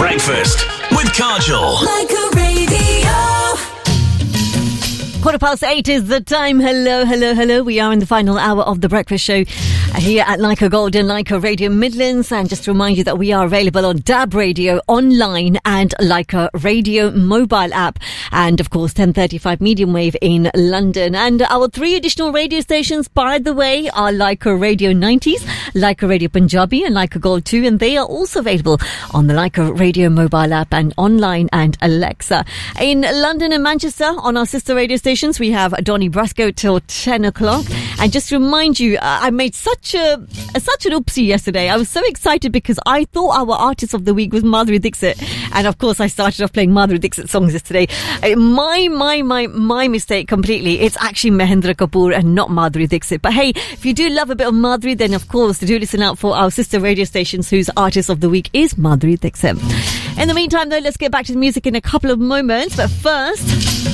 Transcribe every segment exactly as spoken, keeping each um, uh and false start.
Breakfast with Kajol. Like a radio. Quarter past eight is the time. Hello, hello, hello. We are in the final hour of the breakfast show here at Leica Gold and Leica Radio Midlands. And just to remind you that we are available on D A B Radio online and Leica Radio mobile app. And of course, ten thirty-five medium wave in London. And our three additional radio stations, by the way, are Leica Radio nineties, Leica Radio Punjabi and Leica Gold two. And they are also available on the Leica Radio mobile app and online and Alexa. In London and Manchester, on our sister radio stations, we have Donny Brasco till ten o'clock. And just to remind you, uh, I made such a such an oopsie yesterday. I was so excited because I thought our artist of the week was Madhuri Dixit, and of course I started off playing Madhuri Dixit songs yesterday. Uh, my my my my mistake completely. It's actually Mahendra Kapoor and not Madhuri Dixit. But hey, if you do love a bit of Madhuri, then of course do listen out for our sister radio stations whose artist of the week is Madhuri Dixit. In the meantime, though, let's get back to the music in a couple of moments. But first,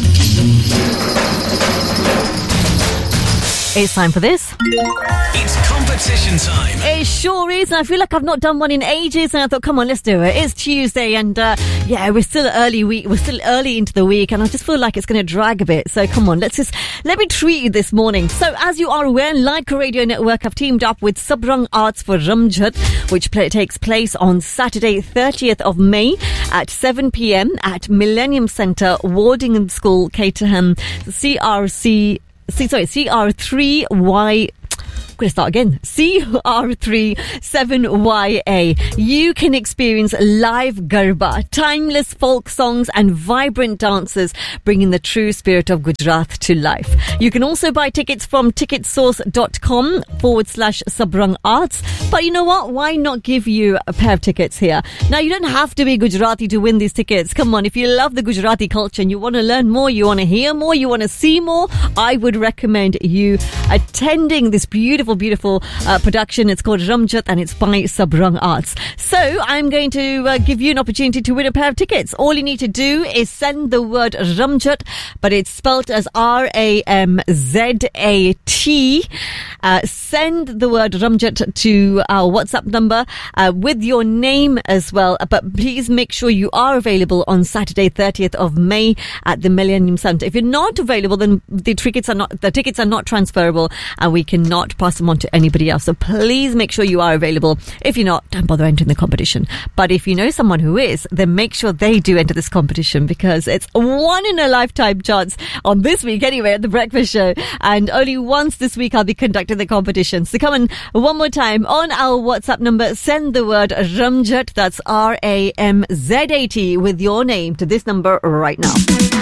it's time for this. It's competition time. It sure is, and I feel like I've not done one in ages, and I thought, come on, let's do it. It's Tuesday, and uh, yeah, we're still early week. We're still early into the week, and I just feel like it's going to drag a bit. So come on, let's just let me treat you this morning. So as you are aware, Leica Radio Network have teamed up with Sabrang Arts for Ramjat, which play, takes place on Saturday, thirtieth of May at seven p.m. at Millennium Centre, Wardingham School, Caterham, C R C. C, sorry, C R three Y. I'm going to start again. C R three seven Y A. You can experience live Garba, timeless folk songs and vibrant dances, bringing the true spirit of Gujarat to life. You can also buy tickets from ticketsource.com forward slash Sabrang Arts. But you know what? Why not give you a pair of tickets here? Now, you don't have to be Gujarati to win these tickets. Come on, if you love the Gujarati culture and you want to learn more, you want to hear more, you want to see more, I would recommend you attending this beautiful beautiful uh, production. It's called Ramjat and it's by Sabrang Arts. So I'm going to uh, give you an opportunity to win a pair of tickets. All you need to do is send the word Ramjat, but it's spelt as R A M Z A T. Uh, send the word Ramjat to our WhatsApp number uh, with your name as well. But please make sure you are available on Saturday, thirtieth of May at the Millennium Centre. If you're not available, then the tickets are not the tickets are not transferable, and we cannot pass them on to anybody else. So please make sure you are available. If you're not, don't bother entering the competition. But if you know someone who is, then make sure they do enter this competition, because it's a one in a lifetime chance on this week anyway at the breakfast show. And only once this week I'll be conducting the competition. So come on, one more time on our WhatsApp number, send the word Ramjat, that's R A M Z A T, with your name to this number right now.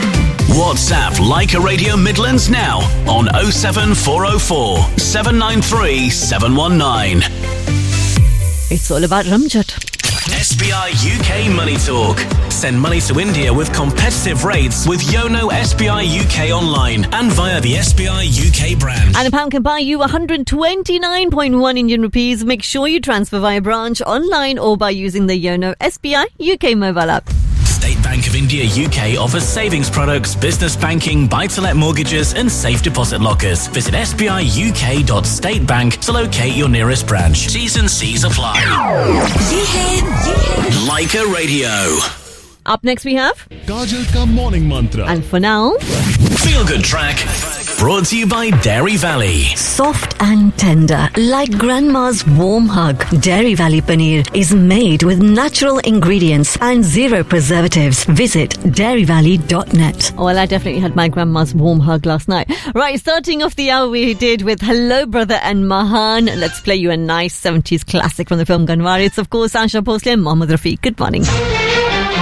WhatsApp Leica Radio Midlands now on oh seven four oh four, seven nine three, seven one nine. It's all about Ramjat. S B I U K Money Talk. Send money to India with competitive rates with Yono S B I U K online and via the S B I U K brand. And a pound can buy you one hundred twenty-nine point one Indian rupees. Make sure you transfer via branch, online, or by using the Yono S B I U K mobile app. State Bank of India U K offers savings products, business banking, buy-to-let mortgages and safe deposit lockers. Visit s b i u k dot state bank to locate your nearest branch. T's and C's apply. Leica Radio. Up next we have Kajal ka morning mantra. And for now, Feel Good Track, brought to you by Dairy Valley. Soft and tender, like grandma's warm hug. Dairy Valley Paneer is made with natural ingredients and zero preservatives. Visit dairy valley dot net. Oh, well, I definitely had my grandma's warm hug last night. Right, starting off the hour we did with Hello Brother and Mahan. Let's play you a nice seventies classic from the film Ganwar. It's of course Ansha Bhosle and Mohammad Rafi. Good morning.